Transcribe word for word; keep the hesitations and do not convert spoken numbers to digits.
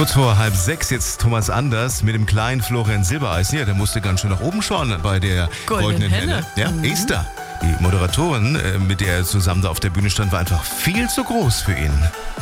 Kurz vor halb sechs jetzt Thomas Anders mit dem kleinen Florian Silbereisen. Ja, der musste ganz schön nach oben schauen bei der Goldenen Goldenen Henne. Henne. Ja, Mhm. Esther, die Moderatorin, äh, mit der er zusammen da auf der Bühne stand, war einfach viel zu groß für ihn.